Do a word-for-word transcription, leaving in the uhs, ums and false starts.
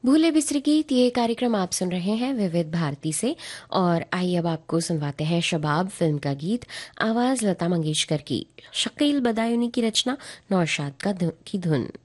भूले बिसरे गीत, ये कार्यक्रम आप सुन रहे हैं विविध भारती से। और आइए अब आपको सुनवाते हैं शबाब फिल्म का गीत। आवाज लता मंगेशकर की, शकील बदायूनी की रचना, नौशाद का धु, की धुन।